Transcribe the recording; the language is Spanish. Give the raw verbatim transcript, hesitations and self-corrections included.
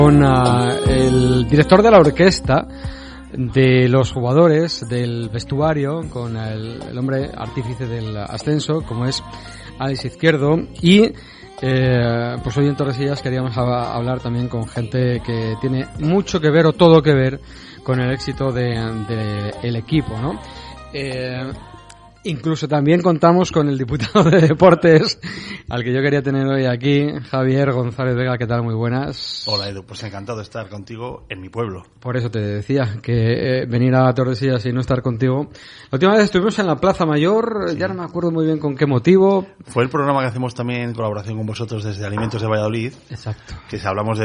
Con uh, el director de la orquesta, de los jugadores, del vestuario, con el, el hombre artífice del ascenso, como es Alex Izquierdo, y eh, pues hoy en Tordesillas queríamos a, hablar también con gente que tiene mucho que ver o todo que ver con el éxito de, de el equipo, ¿no? Eh, Incluso también contamos con el diputado de Deportes, al que yo quería tener hoy aquí, Javier González Vega. ¿Qué tal? Muy buenas. Hola, Edu, pues encantado de estar contigo en mi pueblo. Por eso te decía que eh, venir a Tordesillas y no estar contigo. La última vez estuvimos en la Plaza Mayor, sí. Ya no me acuerdo muy bien con qué motivo. Fue el programa que hacemos también en colaboración con vosotros desde Alimentos de Valladolid. Exacto. Que hablamos de